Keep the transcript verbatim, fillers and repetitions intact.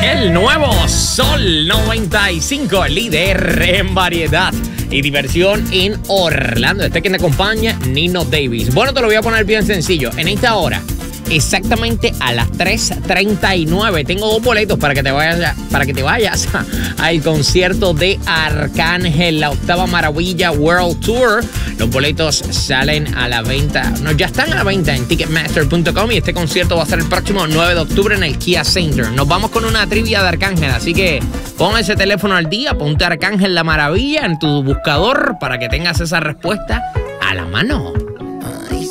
El nuevo Sol noventa y cinco, líder en variedad y diversión en Orlando. Este que me acompaña, Nino Davis. Bueno, te lo voy a poner bien sencillo. En esta hora, exactamente a las tres treinta y nueve, tengo dos boletos para que te vayas, para que te vayas al concierto de Arcángel, la octava maravilla World Tour. Los boletos salen a la venta, no, ya están a la venta en ticketmaster punto com y este concierto va a ser el próximo nueve de octubre en el Kia Center. Nos vamos con una trivia de Arcángel, así que pon ese teléfono al día, ponte Arcángel la maravilla en tu buscador para que tengas esa respuesta a la mano.